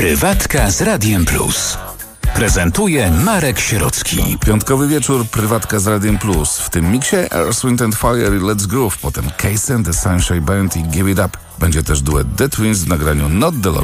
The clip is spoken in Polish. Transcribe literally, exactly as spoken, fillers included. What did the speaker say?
Prywatka z Radiem Plus. Prezentuje Marek Sierocki. Piątkowy wieczór, Prywatka z Radiem Plus. W tym miksie Earth, Wind and Fire i Let's Groove. Potem Kason, The Sunshine Band i Give It Up. Będzie też duet The Twins w nagraniu Not The Long